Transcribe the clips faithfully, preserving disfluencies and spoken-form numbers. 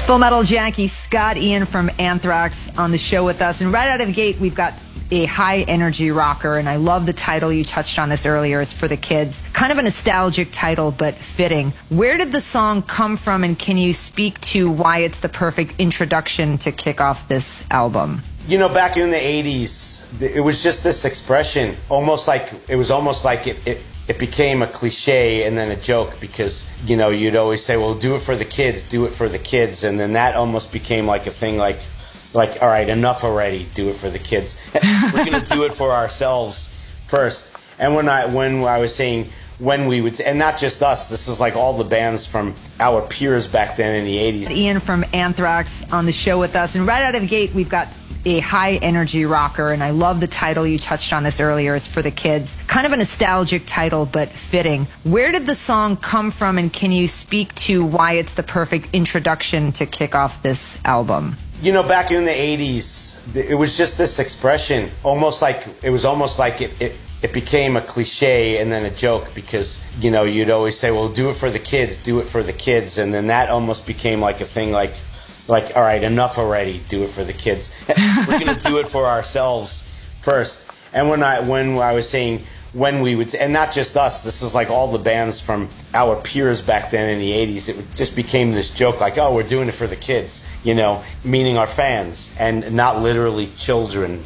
Full Metal Jackie, Scott Ian from Anthrax on the show with us. And right out of the gate, we've got a high-energy rocker, and I love the title. You touched on this earlier. It's for the kids. Kind of a nostalgic title, but fitting. Where did the song come from, and can you speak to why it's the perfect introduction to kick off this album? You know, back in the eighties, it was just this expression, almost like, it was almost like it, it, it became a cliche and then a joke because, you know, you'd always say, well, do it for the kids, do it for the kids. And then that almost became like a thing like, like, all right, enough already, do it for the kids. We're going to do it for ourselves first. And when I, when I was saying when we would, and not just us, this is like all the bands from our peers back then in the eighties. Ian from Anthrax on the show with us. And right out of the gate, we've got a high-energy rocker, and I love the title. You touched on this earlier. It's for the kids. Kind of a nostalgic title, but fitting. Where did the song come from, and can you speak to why it's the perfect introduction to kick off this album? You know, back in the eighties, it was just this expression, almost like, it was almost like it, it, it became a cliche and then a joke because, you know, you'd always say, well, do it for the kids, do it for the kids. And then that almost became like a thing like, like, all right, enough already, do it for the kids. We're going to do it for ourselves first. And when I, when I was saying when we would, and not just us, this is like all the bands from our peers back then in the eighties, it just became this joke like, oh, we're doing it for the kids, you know, meaning our fans and not literally children.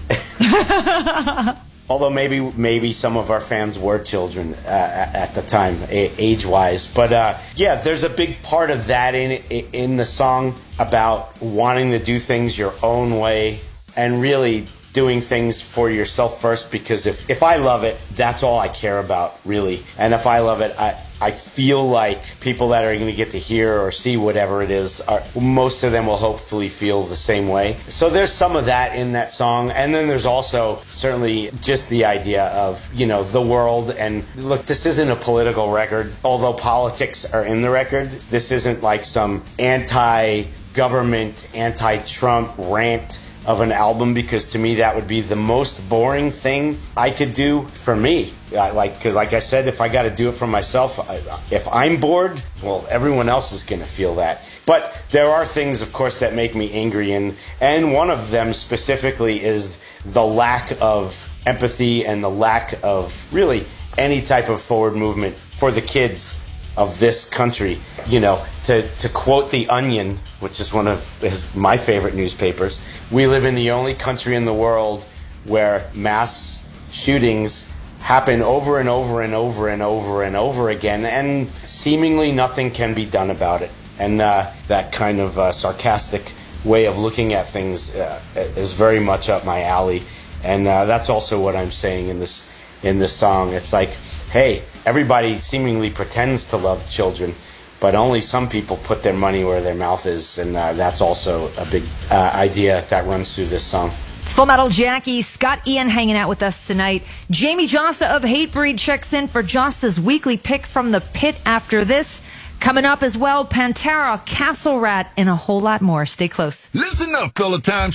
Although maybe maybe some of our fans were children uh, at the time, age-wise. But uh, yeah, there's a big part of that in in the song about wanting to do things your own way and really doing things for yourself first, because if, if I love it, that's all I care about, really. And if I love it, I, I feel like people that are going to get to hear or see whatever it is, are, most of them will hopefully feel the same way. So there's some of that in that song. And then there's also certainly just the idea of, you know, the world. And look, this isn't a political record, although politics are in the record. This isn't like some anti-government, anti-Trump rant of an album, because to me that would be the most boring thing I could do for me. I, like, because like I said, if I got to do it for myself, I, if I'm bored, well, everyone else is going to feel that. But there are things, of course, that make me angry, and and one of them specifically is the lack of empathy and the lack of really any type of forward movement for the kids of this country. You know, to, to quote The Onion, which is one of his, my favorite newspapers, we live in the only country in the world where mass shootings happen over and over and over and over and over again, and seemingly nothing can be done about it. And uh, that kind of uh, sarcastic way of looking at things uh, is very much up my alley. And uh, that's also what I'm saying in this in this song. It's like, hey, everybody seemingly pretends to love children, but only some people put their money where their mouth is, and uh, that's also a big uh, idea that runs through this song. It's Full Metal Jackie, Scott Ian hanging out with us tonight. Jamie Josta of Hatebreed checks in for Josta's weekly pick from the pit after this. Coming up as well, Pantera, Castle Rat, and a whole lot more. Stay close. Listen up, Peloton